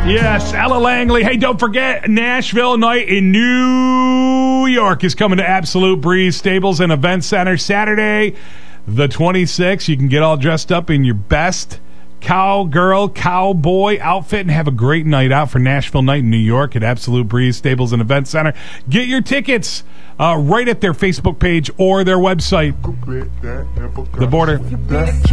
Yes, Ella Langley. Hey, don't forget, Nashville Night in New York is coming to Absolute Breeze Stables and Event Center Saturday, the 26th. You can get all dressed up in your best cowgirl, cowboy outfit and have a great night out for Nashville Night in New York at Absolute Breeze Stables and Event Center. Get your tickets right at their Facebook page or their website. The Border.